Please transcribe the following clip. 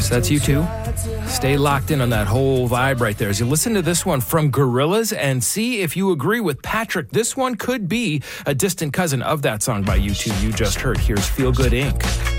course. That's you too. Stay locked in on that whole vibe right there as you listen to this one from Gorillaz and see if you agree with Patrick. This one could be a distant cousin of that song by U2 you just heard. Here's Feel Good Inc.